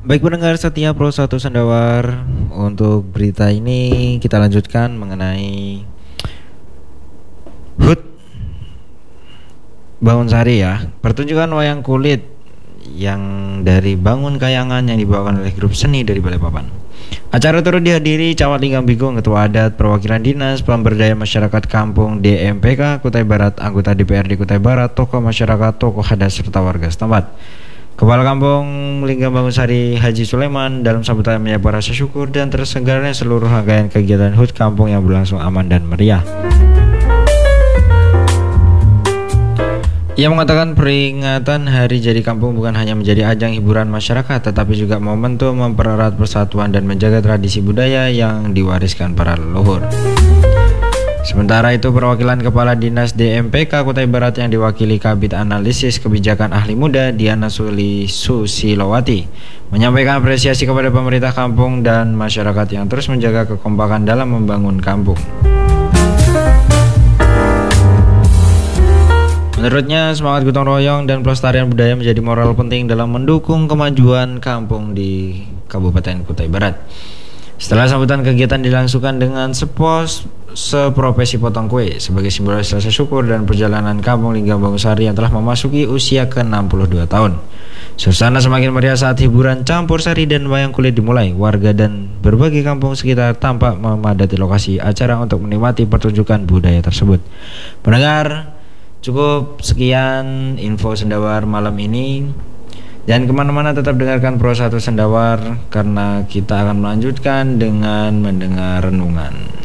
Baik pendengar setia Pro 1 Sendawar, untuk berita ini kita lanjutkan mengenai HUT Bangunsari ya. Pertunjukan wayang kulit yang dari Bangun Kayangan yang dibawakan oleh grup seni dari Balikpapan. Acara turut dihadiri Camat Linggang Bigung, Ketua Adat, Perwakilan Dinas Pemberdayaan Masyarakat Kampung DMPK Kutai Barat, anggota DPRD Kutai Barat, tokoh masyarakat, tokoh adat serta warga setempat. Kepala Kampung Linggang Bangunsari Haji Sulaiman dalam sambutan menyapa rasa syukur dan terselenggaranya seluruh rangkaian kegiatan HUT kampung yang berlangsung aman dan meriah. Ia mengatakan peringatan Hari Jadi Kampung bukan hanya menjadi ajang hiburan masyarakat, tetapi juga momentum mempererat persatuan dan menjaga tradisi budaya yang diwariskan para leluhur. Sementara itu, perwakilan Kepala Dinas DMPK Kutai Barat yang diwakili Kabid Analisis Kebijakan Ahli Muda Diana Susilowati menyampaikan apresiasi kepada pemerintah kampung dan masyarakat yang terus menjaga kekompakan dalam membangun kampung. Menurutnya, semangat gotong royong dan pelestarian budaya menjadi moral penting dalam mendukung kemajuan kampung di Kabupaten Kutai Barat. Setelah sambutan, kegiatan dilangsungkan dengan seprofesi potong kue sebagai simbol rasa syukur dan perjalanan kampung Linggang Bangunsari yang telah memasuki usia ke-62 tahun. Suasana semakin meriah saat hiburan campur sari dan wayang kulit dimulai. Warga dan berbagai kampung sekitar tampak memadati lokasi acara untuk menikmati pertunjukan budaya tersebut. Pendengar, cukup sekian info Sendawar malam ini. Jangan kemana-mana, tetap dengarkan Pro 1 Sendawar karena kita akan melanjutkan dengan mendengar renungan.